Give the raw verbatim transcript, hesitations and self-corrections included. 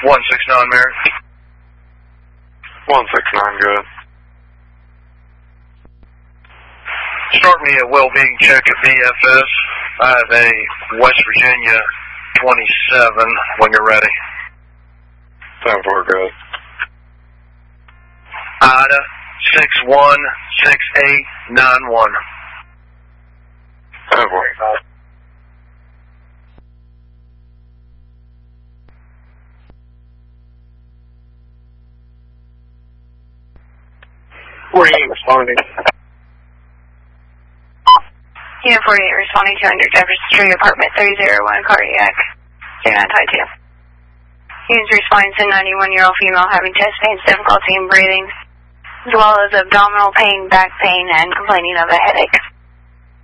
one six nine, Merritt. one six nine, good. Start me a well-being check at B F S. I have a West Virginia twenty-seven when you're ready. ten four, good. Ida six one six eight nine one. ten four. forty-eight responding. Unit forty-eight responding to under Jefferson Street, apartment three oh one, cardiac, zero nine five two. Units responding to ninety-one-year-old female having chest pains, difficulty in breathing, as well as abdominal pain, back pain, and complaining of a headache.